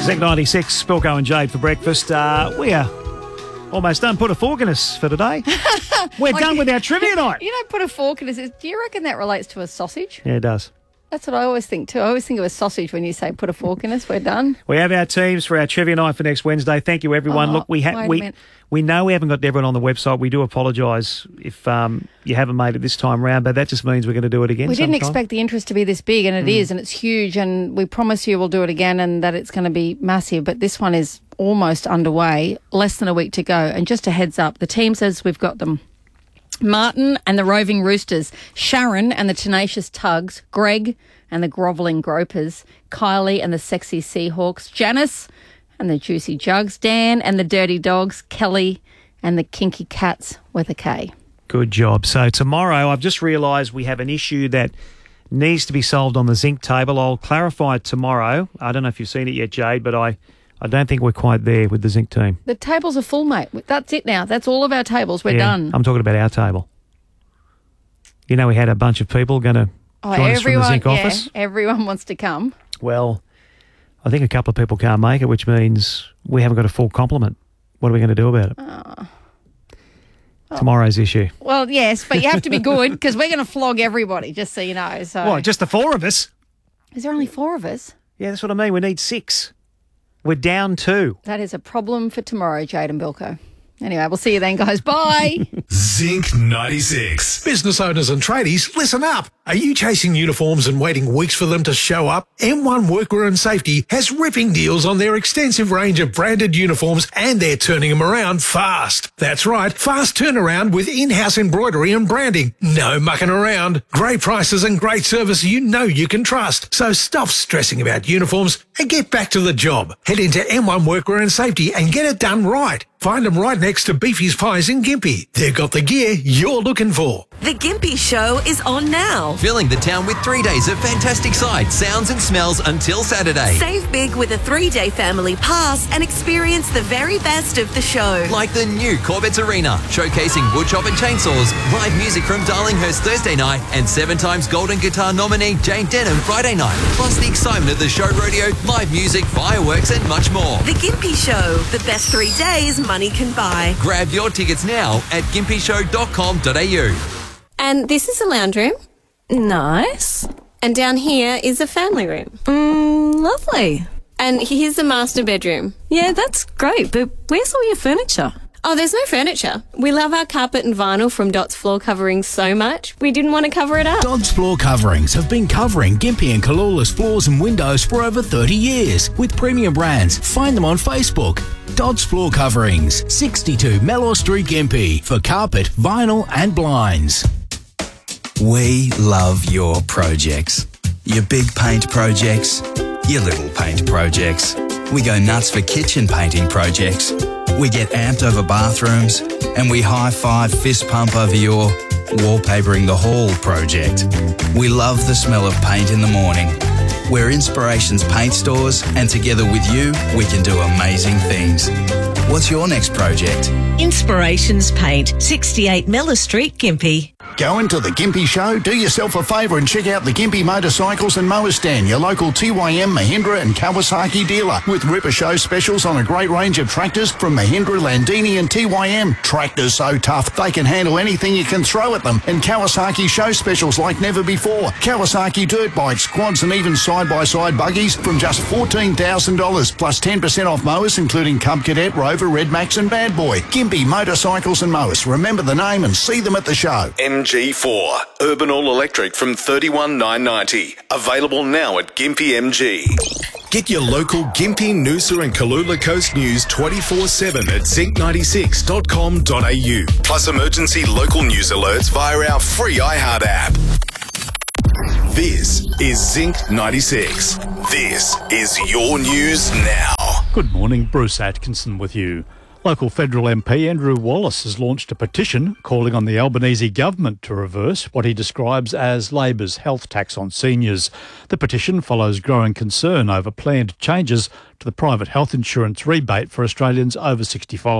Zinc 96, Spilko and Jade for breakfast. We are almost done. Put a fork in us for today. We're done with our trivia night. You don't put a fork in us. Do you reckon that relates to a sausage? Yeah, it does. That's what I always think too. I always think of a sausage when you say put a fork in us. We're done. We have our teams for our trivia night for next Wednesday. Thank you, everyone. Look, we know we haven't got everyone on the website. We do apologise if you haven't made it this time round, but that just means we're going to do it again. We didn't expect the interest to be this big, and it is, and it's huge, and we promise you we'll do it again and that it's going to be massive. But this one is almost underway, less than a week to go. And just a heads up, the team says we've got them. Martin and the Roving Roosters, Sharon and the Tenacious Tugs, Greg and the Grovelling Gropers, Kylie and the Sexy Seahawks, Janice and the Juicy Jugs, Dan and the Dirty Dogs, Kelly and the Kinky Cats with a K. Good job. So tomorrow, I've just realised we have an issue that needs to be solved on the Zinc table. I'll clarify it tomorrow. I don't know if you've seen it yet, Jade, but I don't think we're quite there with the Zinc team. The tables are full, mate. That's it now. That's all of our tables. We're done. I'm talking about our table. You know, we had a bunch of people going to join us from the Zinc office. Everyone wants to come. Well, I think a couple of people can't make it, which means we haven't got a full complement. What are we going to do about it? Tomorrow's issue. Well, yes, but you have to be good because we're going to flog everybody, just so you know. So. What, just the four of us? Is there only four of us? Yeah, that's what I mean. We need 6. We're down 2. That is a problem for tomorrow, Jade and Bilko. Anyway, we'll see you then, guys. Bye. Zinc 96. Business owners and tradies, listen up. Are you chasing uniforms and waiting weeks for them to show up? M1 Workwear and Safety has ripping deals on their extensive range of branded uniforms, and they're turning them around fast. That's right, fast turnaround with in-house embroidery and branding. No mucking around. Great prices and great service you know you can trust. So stop stressing about uniforms and get back to the job. Head into M1 Workwear and Safety and get it done right. Find them right next to Beefy's Pies in Gympie. They've got the gear you're looking for. The Gympie Show is on now. Filling the town with 3 days of fantastic sights, sounds and smells until Saturday. Save big with a 3-day family pass and experience the very best of the show. Like the new Corbett's Arena, showcasing woodchop and chainsaws, live music from Darlinghurst Thursday night, and 7 times Golden Guitar nominee Jane Denham Friday night. Plus the excitement of the show rodeo, live music, fireworks and much more. The Gympie Show, the best 3 days money can buy. Grab your tickets now at gympyshow.com.au. And this is a lounge room. Nice. And down here is a family room. Lovely. And here's the master bedroom. Yeah, that's great, but where's all your furniture? Oh, there's no furniture. We love our carpet and vinyl from Dot's Floor Coverings so much, we didn't want to cover it up. Dot's Floor Coverings have been covering Gympie and Kalula's floors and windows for over 30 years with premium brands. Find them on Facebook. Dot's Floor Coverings, 62 Mellor Street, Gympie, for carpet, vinyl and blinds. We love your projects. Your big paint projects, your little paint projects. We go nuts for kitchen painting projects. We get amped over bathrooms, and we high-five fist pump over your wallpapering the hall project. We love the smell of paint in the morning. We're Inspirations Paint Stores, and together with you, we can do amazing things. What's your next project? Inspirations Paint, 68 Mellor Street, Gympie. Going to the Gympie Show? Do yourself a favour and check out the Gympie Motorcycles and Mower Stand, your local TYM, Mahindra and Kawasaki dealer, with Ripper Show specials on a great range of tractors from Mahindra, Landini and TYM. Tractors so tough, they can handle anything you can throw at them. And Kawasaki show specials like never before. Kawasaki dirt bikes, quads and even side-by-side buggies from just $14,000, plus 10% off mowers including Cub Cadet, Rover, Red Max and Bad Boy. Gympie Motorcycles and Mowers. Remember the name and see them at the show. MG4, Urban All Electric from $31,990. Available now at Gympie MG. Get your local Gympie, Noosa and Kalula Coast news 24/7 at zinc96.com.au. Plus emergency local news alerts via our free iHeart app. This is Zinc 96. This is your news now. Good morning, Bruce Atkinson with you. Local federal MP Andrew Wallace has launched a petition calling on the Albanese government to reverse what he describes as Labor's health tax on seniors. The petition follows growing concern over planned changes to the private health insurance rebate for Australians over 65.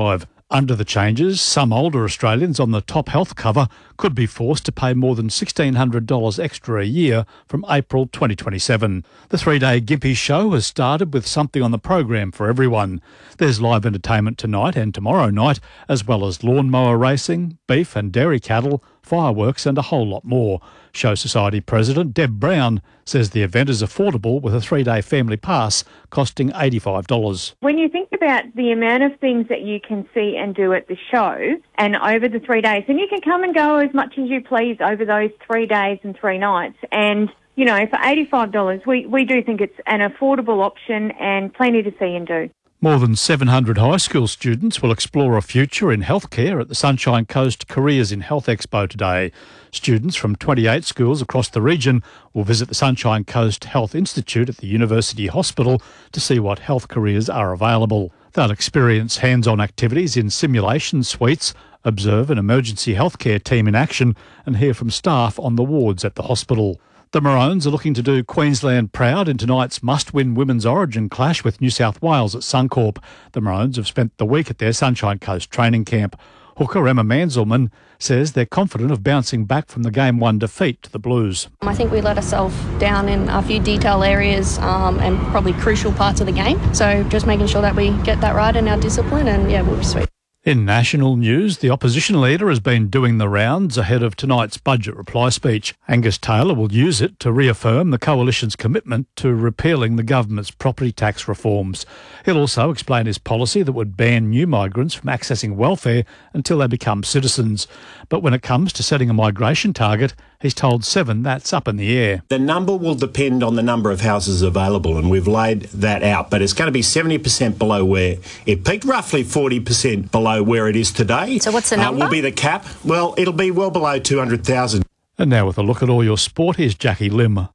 Under the changes, some older Australians on the top health cover could be forced to pay more than $1,600 extra a year from April 2027. The 3-day Gympie show has started with something on the program for everyone. There's live entertainment tonight and tomorrow night, as well as lawnmower racing, beef and dairy cattle, fireworks and a whole lot more. Show Society President Deb Brown says the event is affordable with a 3-day family pass costing $85. When you think about the amount of things that you can see and do at the show and over the 3 days, and you can come and go as much as you please over those 3 days and 3 nights. And, you know, for $85, we do think it's an affordable option and plenty to see and do. More than 700 high school students will explore a future in healthcare at the Sunshine Coast Careers in Health Expo today. Students from 28 schools across the region will visit the Sunshine Coast Health Institute at the University Hospital to see what health careers are available. They'll experience hands-on activities in simulation suites, observe an emergency healthcare team in action and hear from staff on the wards at the hospital. The Maroons are looking to do Queensland proud in tonight's must-win Women's Origin clash with New South Wales at Suncorp. The Maroons have spent the week at their Sunshine Coast training camp. Hooker Emma Manzelman says they're confident of bouncing back from the Game 1 defeat to the Blues. I think we let ourselves down in a few detail areas and probably crucial parts of the game. So just making sure that we get that right in our discipline and, yeah, we'll be sweet. In national news, the opposition leader has been doing the rounds ahead of tonight's budget reply speech. Angus Taylor will use it to reaffirm the coalition's commitment to repealing the government's property tax reforms. He'll also explain his policy that would ban new migrants from accessing welfare until they become citizens. But when it comes to setting a migration target, he's told Seven that's up in the air. The number will depend on the number of houses available, and we've laid that out, but it's going to be 70% below where it peaked, roughly 40% below where it is today. So what's the number? Will be the cap. Well, it'll be well below 200,000. And now with a look at all your sport, here's Jackie Lim.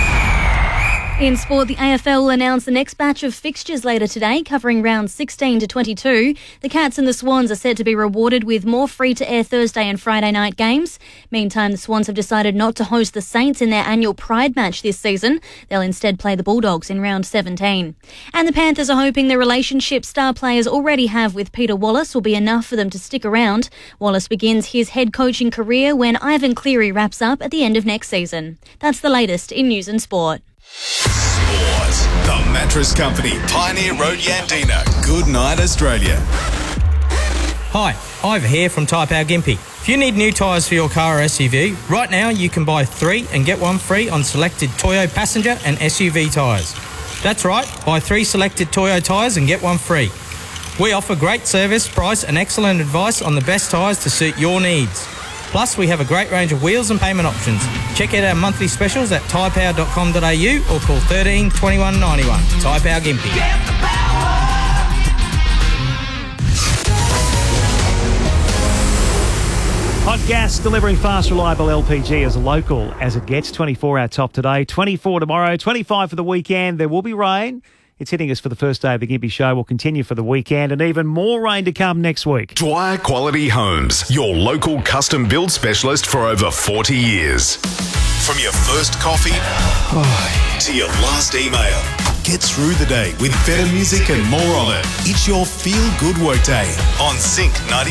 In sport, the AFL will announce the next batch of fixtures later today, covering rounds 16 to 22. The Cats and the Swans are set to be rewarded with more free-to-air Thursday and Friday night games. Meantime, the Swans have decided not to host the Saints in their annual Pride match this season. They'll instead play the Bulldogs in round 17. And the Panthers are hoping the relationship star players already have with Peter Wallace will be enough for them to stick around. Wallace begins his head coaching career when Ivan Cleary wraps up at the end of next season. That's the latest in news and sport. Sport. The Mattress Company, Pioneer Road, Yandina. Good night, Australia. Hi, Ivor here from Tyre Power Gympie. If you need new tyres for your car or SUV, right now you can buy 3 and get 1 free on selected Toyo passenger and SUV tyres. That's right, buy 3 selected Toyo tyres and get 1 free. We offer great service, price and excellent advice on the best tyres to suit your needs. Plus, we have a great range of wheels and payment options. Check out our monthly specials at tyrepower.com.au or call 13 21 91. Tyre Power Gympie. Hot gas delivering fast, reliable LPG as local as it gets. 24 our top today, 24 tomorrow, 25 for the weekend. There will be rain. It's hitting us for the first day of the Gympie Show. We'll continue for the weekend and even more rain to come next week. Dwyer Quality Homes, your local custom build specialist for over 40 years. From your first coffee to your last email, get through the day with better music and more of it. It's your feel-good workday on Sync 90.